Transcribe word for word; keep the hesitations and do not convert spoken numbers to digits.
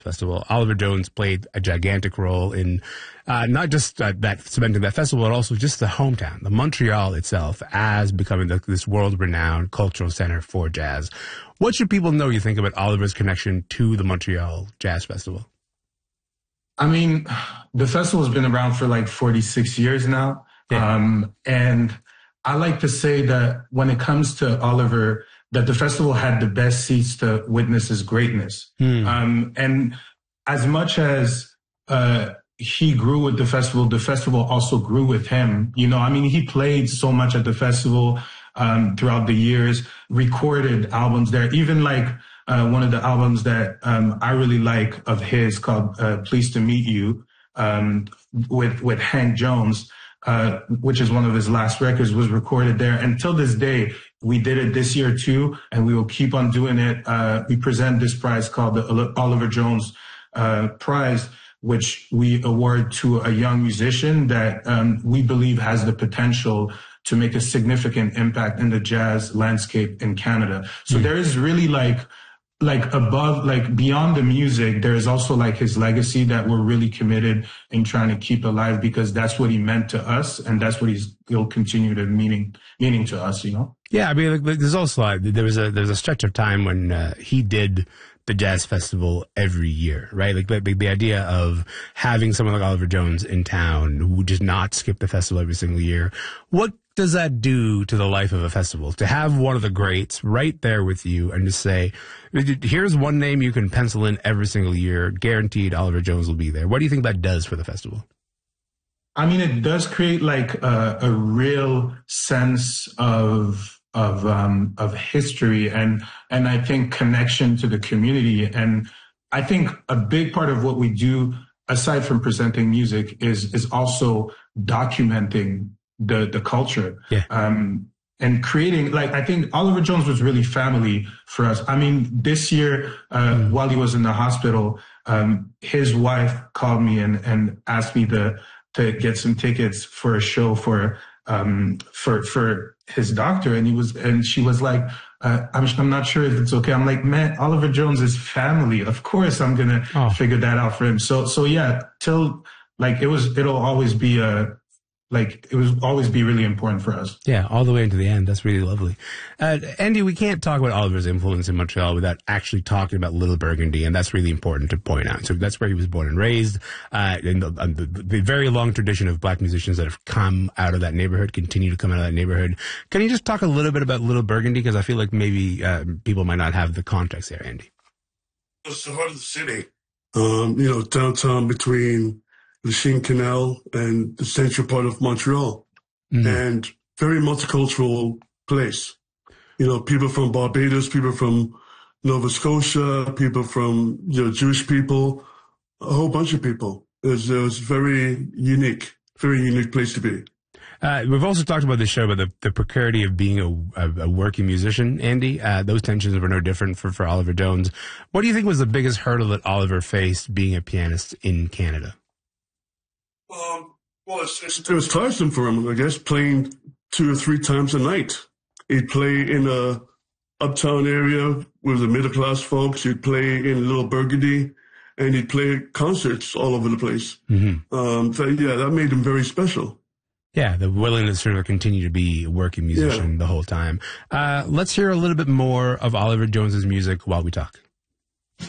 Festival. Oliver Jones played a gigantic role in uh, not just uh, that cementing that festival, but also just the hometown, the Montreal itself, as becoming the, this world-renowned cultural center for jazz. What should people know, you think, about Oliver's connection to the Montreal Jazz Festival? I mean, the festival's been around for like forty-six years now. Yeah. Um, and I like to say that when it comes to Oliver, that the festival had the best seats to witness his greatness. Hmm. Um, and as much as uh, he grew with the festival, the festival also grew with him. You know, I mean, he played so much at the festival um, throughout the years, recorded albums there, even like uh, one of the albums that um, I really like of his called uh, Pleased to Meet You um, with, with Hank Jones. Uh, which is one of his last records, was recorded there. And till this day, we did it this year too, and we will keep on doing it. Uh, we present this prize called the Oliver Jones uh, Prize, which we award to a young musician that um, we believe has the potential to make a significant impact in the jazz landscape in Canada. So mm. there is really like, like above, like beyond the music, there is also like his legacy that we're really committed in trying to keep alive, because that's what he meant to us, and that's what he's, he'll continue to meaning, meaning to us, you know? Yeah, I mean, like, there's also, uh, there was a, there's a stretch of time when uh, he did the jazz festival every year, right? Like the, the idea of having someone like Oliver Jones in town who would just not skip the festival every single year. What does that do to the life of a festival, to have one of the greats right there with you and just say, here's one name you can pencil in every single year, guaranteed Oliver Jones will be there? What do you think that does for the festival? I mean, it does create like a, a real sense of of um, of history and and I think connection to the community. And I think a big part of what we do, aside from presenting music, is is also documenting the the culture. Yeah. Um, and creating, like, I think Oliver Jones was really family for us. I mean, this year, uh, mm. while he was in the hospital, um, his wife called me and, and asked me to, to get some tickets for a show for, um, for, for his doctor. And he was, and she was like, uh, I'm, I'm not sure if it's okay. I'm like, man, Oliver Jones is family. Of course I'm going to oh. figure that out for him. So, so yeah, till like, it was, it'll always be a, Like, it will always be really important for us. Yeah, all the way into the end. That's really lovely. Uh, Andy, we can't talk about Oliver's influence in Montreal without actually talking about Little Burgundy, and that's really important to point out. So that's where he was born and raised. Uh, and the, uh, the, the very long tradition of black musicians that have come out of that neighborhood, continue to come out of that neighborhood. Can you just talk a little bit about Little Burgundy? Because I feel like maybe uh, people might not have the context there, Andy. It's the heart of the city. Um, you know, downtown between the Chine Canal and the central part of Montreal, mm-hmm. and very multicultural place. You know, people from Barbados, people from Nova Scotia, people from, you know, Jewish people, a whole bunch of people. It was, it was very unique, very unique place to be. Uh, we've also talked about this show about the, the precarity of being a, a, a working musician, Andy. Uh, those tensions were no different for, for Oliver Jones. What do you think was the biggest hurdle that Oliver faced being a pianist in Canada? Um, well, it's, it's, it was tiresome for him, I guess, playing two or three times a night. He'd play in a uptown area with the middle-class folks. He'd play in Little Burgundy, and he'd play concerts all over the place. Mm-hmm. Um, so, yeah, that made him very special. Yeah, the willingness to sort of continue to be a working musician yeah. the whole time. Uh, let's hear a little bit more of Oliver Jones's music while we talk.